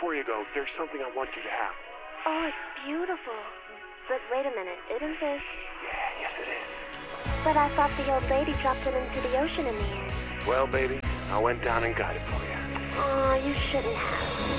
before you go, there's something I want you to have. Oh, it's beautiful. But wait a minute, isn't this... Yeah, yes it is. But I thought the old lady dropped it into the ocean in the end. Well, baby, I went down and got it for you. Oh, you shouldn't have.